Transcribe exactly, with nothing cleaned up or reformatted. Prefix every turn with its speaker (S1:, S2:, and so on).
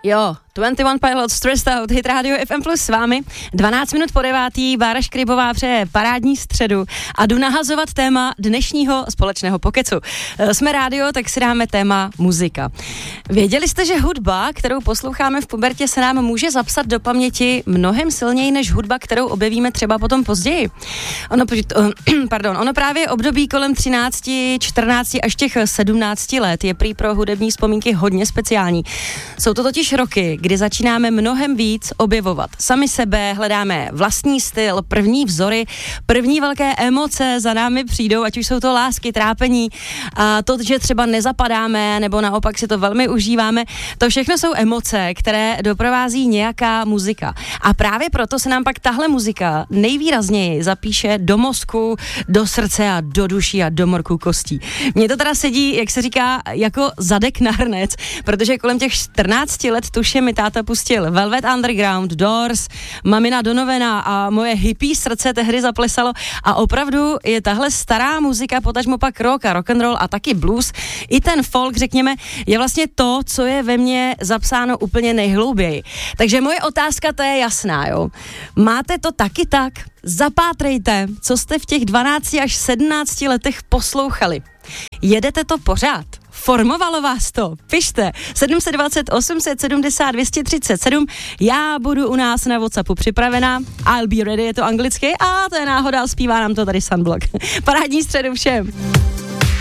S1: Jo, dvacet jedna Pilots, Stressed Out, Hit Radio F M plus s vámi. dvanáct minut po devátý, Bára Škrybová přeje parádní středu a jdu nahazovat téma dnešního společného pokecu. Jsme rádio, tak si dáme téma muzika. Věděli jste, že hudba, kterou posloucháme v pubertě, se nám může zapsat do paměti mnohem silněji než hudba, kterou objevíme třeba potom později? Ono, pardon, ono právě období kolem třinácti, čtrnácti až těch sedmnácti let je prý pro hudební vzpomínky hodně speciální. Jsou to totiž roky, kdy začínáme mnohem víc objevovat sami sebe, hledáme vlastní styl, první vzory, první velké emoce za námi přijdou, ať už jsou to lásky, trápení, a to, že třeba nezapadáme, nebo naopak si to velmi užíváme, to všechno jsou emoce, které doprovází nějaká muzika. A právě proto se nám pak tahle muzika nejvýrazněji zapíše do mozku, do srdce a do duší a do morku kostí. Mně to teda sedí, jak se říká, jako zadek na hrnec, protože kolem těch čtrnácti let tuším mi táta pustil Velvet Underground, Doors, Mamina Donovena a moje hippie srdce tehdy zaplesalo a opravdu je tahle stará muzika, potažmo pak rock a rock'n'roll a taky blues, i ten folk, řekněme, je vlastně to, co je ve mně zapsáno úplně nejhlouběji. Takže moje otázka, to je jasná, jo. Máte to taky tak? Zapátrejte, co jste v těch dvanácti až sedmnácti letech poslouchali. Jedete to pořád? Formovalo vás to? Pište sedm set dvacet, osm set sedmdesát, dvě stě třicet sedm. Já budu u nás na WhatsAppu připravená. I'll be ready, je to anglicky a to je náhoda, zpívá nám to tady Sunblock. Parádní středu všem.